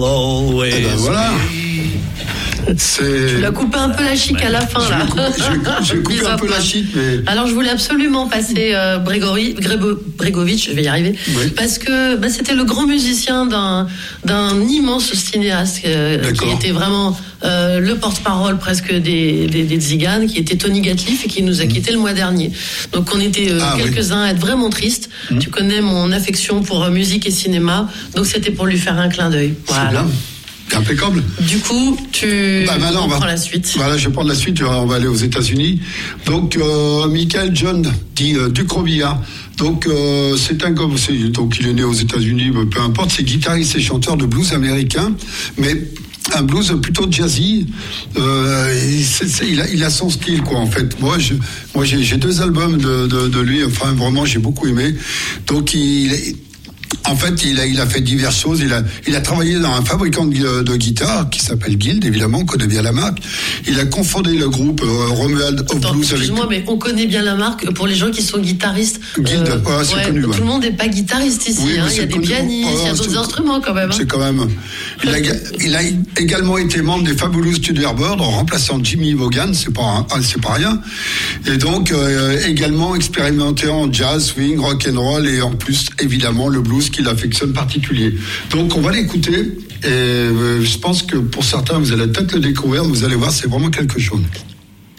ben voilà. Tu l'as coupé un peu la chic à la fin, là. J'ai coupé un peu la chic, mais... Alors, je voulais absolument passer Bregović, je vais y arriver, parce que c'était le grand musicien d'un immense cinéaste qui était vraiment le porte-parole presque des Tziganes, qui était Tony Gatliff et qui nous a quittés le mois dernier. Donc, on était quelques-uns à être vraiment tristes. Tu connais mon affection pour musique et cinéma, donc c'était pour lui faire un clin d'œil. Voilà. C'est bien. Impeccable. Du coup, tu prends la suite. Voilà, je vais prendre la suite. On va aller aux États-Unis. Donc, Michael John dit Ducrovilla. Donc, donc il est né aux États-Unis, peu importe. C'est guitariste et chanteur de blues américain, mais un blues plutôt jazzy. Il a son style, quoi. En fait, moi, j'ai 2 albums de lui. Enfin, vraiment, j'ai beaucoup aimé. Donc, en fait, il a fait diverses choses. Il a travaillé dans un fabricant de guitare qui s'appelle Guild, évidemment, on connaît bien la marque. Il a confondé le groupe Romuald of Blues. Excuse-moi, mais on connaît bien la marque pour les gens qui sont guitaristes. Guild, c'est connu. Tout le monde n'est pas guitariste ici. Il y a des pianistes, il y a d'autres instruments quand même. C'est quand même. Il a également été membre des Fabulous Thunderbirds en remplaçant Jimmy Vaughan, c'est pas rien. Et donc également expérimenté en jazz, swing, rock and roll et en plus évidemment le blues qu'il affectionne particulier. Donc on va l'écouter et je pense que pour certains vous allez peut-être le découvrir, vous allez voir, c'est vraiment quelque chose.